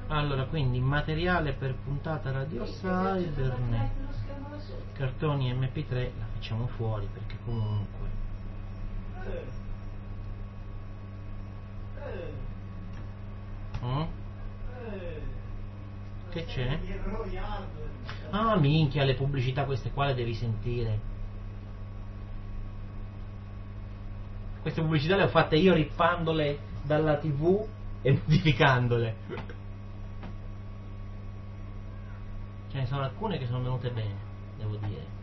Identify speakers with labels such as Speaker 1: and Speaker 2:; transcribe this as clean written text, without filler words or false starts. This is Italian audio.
Speaker 1: Allora, quindi materiale per puntata Radio Cybernet, cartoni MP3 la facciamo fuori perché comunque che c'è? Ah minchia, le pubblicità queste qua le devi sentire. Queste pubblicità le ho fatte io rippandole dalla TV e modificandole. Ce ne sono alcune che sono venute bene, devo dire.